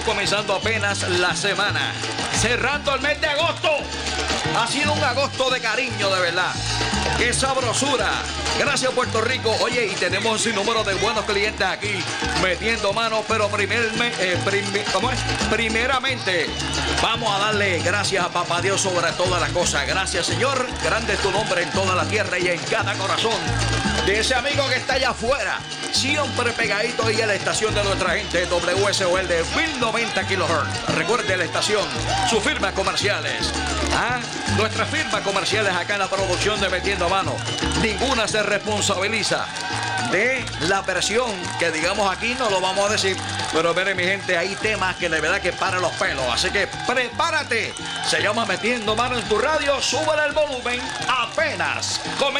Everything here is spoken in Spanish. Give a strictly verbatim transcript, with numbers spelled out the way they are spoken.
Estamos comenzando apenas la semana, cerrando el mes de agosto. Ha sido un agosto de cariño, de verdad. ¡Qué sabrosura! Gracias, Puerto Rico. Oye, y tenemos un sinnúmero de buenos clientes aquí metiendo manos, pero primer, eh, prim, ¿cómo es? primeramente vamos a darle gracias a Papá Dios sobre todas las cosas. Gracias, Señor. Grande es tu nombre en toda la tierra y en cada corazón de ese amigo que está allá afuera, siempre pegadito ahí a la estación de nuestra gente W S O L de mil noventa kilohertz. Recuerde la estación, sus firmas comerciales. ¿Ah? Nuestras firmas comerciales acá en la producción de Metiendo Mano, ninguna se responsabiliza de la versión que digamos aquí, no lo vamos a decir, pero miren, mi gente, hay temas que de verdad que paran los pelos, así que prepárate. Se llama Metiendo Mano en tu radio, súbele el volumen apenas.